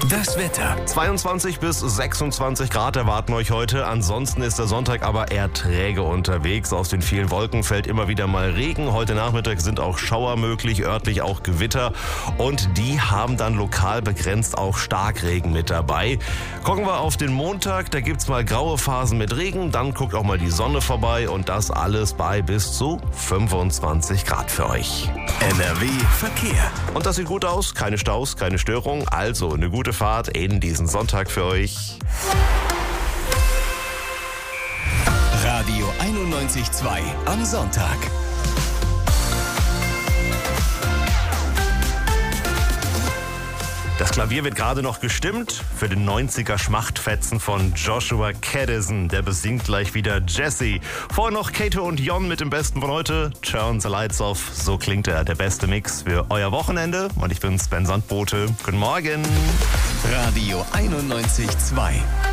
Das Wetter. 22 bis 26 Grad erwarten euch heute. Ansonsten ist der Sonntag aber eher träge unterwegs. Aus den vielen Wolken fällt immer wieder mal Regen. Heute Nachmittag sind auch Schauer möglich, örtlich auch Gewitter. Und die haben dann lokal begrenzt auch Starkregen mit dabei. Gucken wir auf den Montag. Da gibt's mal graue Phasen mit Regen. Dann guckt auch mal die Sonne vorbei. Und das alles bei bis zu 25 Grad für euch. NRW Verkehr. Und das sieht gut aus. Keine Staus, keine Störung. Also eine gute Fahrt in diesen Sonntag für euch. Radio 91.2 am Sonntag. Das Klavier wird gerade noch gestimmt für den 90er Schmachtfetzen von Joshua Caddison. Der besingt gleich wieder Jesse. Vorher noch Kato und Jon mit dem Besten von heute. Turn the Lights Off. So klingt der beste Mix für euer Wochenende. Und ich bin Sven Sandbote. Guten Morgen. Radio 91.2.